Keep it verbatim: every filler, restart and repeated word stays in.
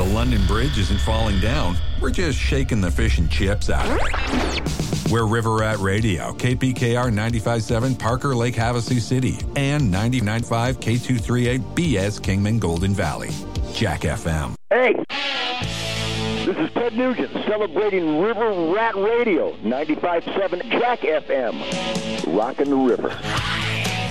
The London Bridge isn't falling down. We're just shaking the fish and chips out of it. We're River Rat Radio, K P K R ninety-five point seven, Parker Lake, Havasu City, and ninety-nine point five K two thirty-eight B S Kingman Golden Valley. Jack F M. Hey, this is Ted Nugent celebrating River Rat Radio, ninety-five point seven Jack F M. Rockin' the river.